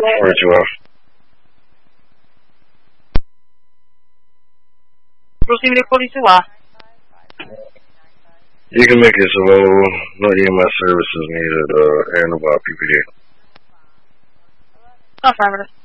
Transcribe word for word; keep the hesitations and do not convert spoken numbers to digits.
Where'd you off? Prossimo police là. You can make this available. No E M S services needed. Uh, Air Navarre P P D. Affirmative.